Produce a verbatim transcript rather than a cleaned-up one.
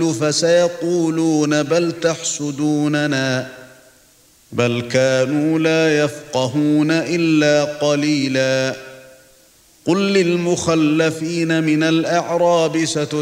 فسيقولون بل تحسدوننا بل كانوا لا يفقهون إلا قليلا قل للمخلفين من الأعراب ستدعون